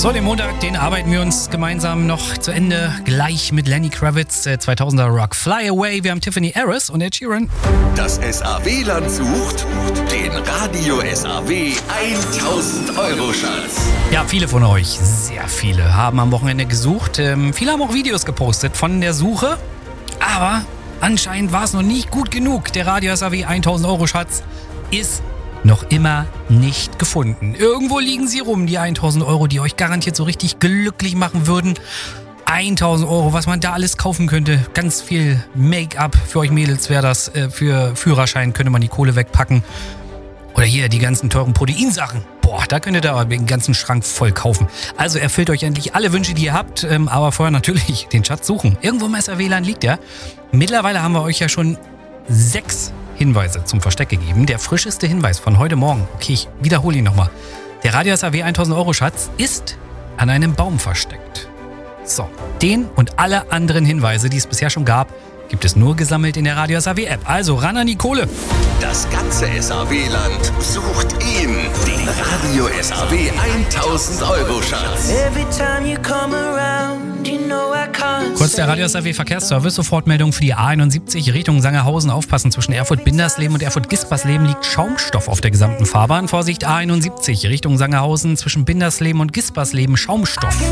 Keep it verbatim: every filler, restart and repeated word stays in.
So, den Montag, den arbeiten wir uns gemeinsam noch zu Ende. Gleich mit Lenny Kravitz, äh, zweitausender Rock Fly Away. Wir haben Tiffany Harris und Ed Sheeran. Das S A W-Land sucht den Radio S A W tausend Euro Schatz. Ja, viele von euch, sehr viele, haben am Wochenende gesucht. Ähm, viele haben auch Videos gepostet von der Suche. Aber anscheinend war es noch nicht gut genug. Der Radio S A W tausend Euro Schatz ist noch immer nicht gefunden. Irgendwo liegen sie rum, die tausend Euro, die euch garantiert so richtig glücklich machen würden. tausend Euro, was man da alles kaufen könnte. Ganz viel Make-up für euch Mädels wäre das. Äh, für Führerschein könnte man die Kohle wegpacken. Oder hier die ganzen teuren Proteinsachen. Boah, da könnt ihr da aber den ganzen Schrank voll kaufen. Also erfüllt euch endlich alle Wünsche, die ihr habt. Ähm, aber vorher natürlich den Schatz suchen. Irgendwo im S A W-Land liegt der. Mittlerweile haben wir euch ja schon sechs Hinweise zum Versteck gegeben. Der frischeste Hinweis von heute Morgen. Okay, ich wiederhole ihn nochmal. Der Radio S A W tausend Euro Schatz ist an einem Baum versteckt. So, den und alle anderen Hinweise, die es bisher schon gab, gibt es nur gesammelt in der Radio S A W App. Also ran an die Kohle. Das ganze S A W-Land sucht ihn, den Radio S A W tausend Euro Schatz. Kurz der Radio S A W Verkehrsservice, Sofortmeldung für die A einundsiebzig Richtung Sangerhausen. Aufpassen, zwischen Erfurt-Bindersleben und Erfurt-Gispersleben liegt Schaumstoff auf der gesamten Fahrbahn. Vorsicht, A einundsiebzig Richtung Sangerhausen, zwischen Bindersleben und Gispersleben Schaumstoff.